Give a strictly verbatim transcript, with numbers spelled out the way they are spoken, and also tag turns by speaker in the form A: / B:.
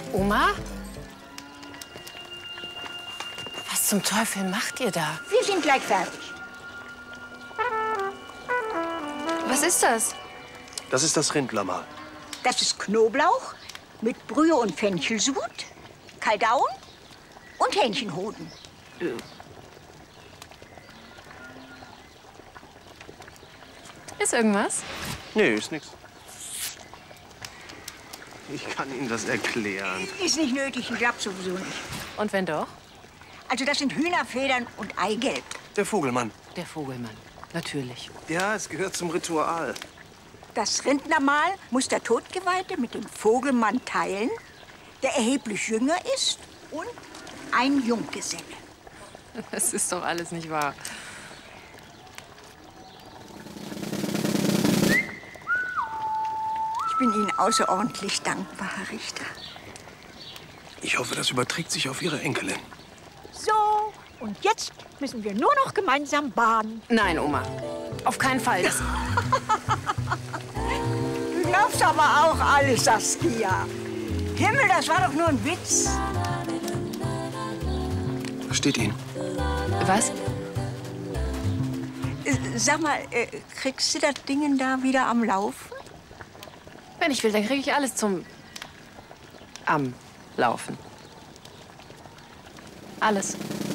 A: Oma? Was zum Teufel macht ihr da?
B: Wir sind gleich fertig.
A: Was ist das?
C: Das ist das Rindlammer.
B: Das ist Knoblauch mit Brühe und Fenchelsud, Kaldaun und Hähnchenhoden.
A: Ist irgendwas?
C: Nee, ist nix. Ich kann Ihnen das erklären.
B: Ist nicht nötig, ich glaub sowieso nicht.
A: Und wenn doch?
B: Also das sind Hühnerfedern und Eigelb.
C: Der Vogelmann.
A: Der Vogelmann. Natürlich.
C: Ja, es gehört zum Ritual.
B: Das Rindnermahl muss der Todgeweihte mit dem Vogelmann teilen, der erheblich jünger ist, und ein Junggeselle.
A: Das ist doch alles nicht wahr.
B: Ich bin Ihnen außerordentlich dankbar, Herr Richter.
C: Ich hoffe, das überträgt sich auf Ihre Enkelin.
D: So, und jetzt müssen wir nur noch gemeinsam baden.
A: Nein, Oma. Auf keinen Fall. Das
B: Du glaubst aber auch alles, Saskia. Himmel, das war doch nur ein Witz.
C: Was steht Ihnen?
A: Was?
B: Äh, Sag mal, äh, kriegst du das Ding da wieder am Laufen?
A: Wenn ich will, dann kriege ich alles zum... am Laufen. Alles.